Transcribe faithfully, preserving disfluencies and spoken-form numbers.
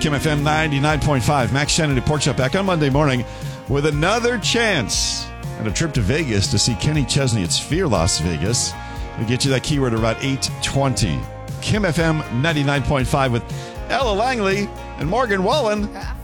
Kim F M ninety-nine point five. Max Shannon and Pork Chop back on Monday morning with another chance and a trip to Vegas to see Kenny Chesney at Sphere Las Vegas. We'll get you that keyword around eight twenty. Kim F M ninety-nine point five with Ella Langley and Morgan Wallen.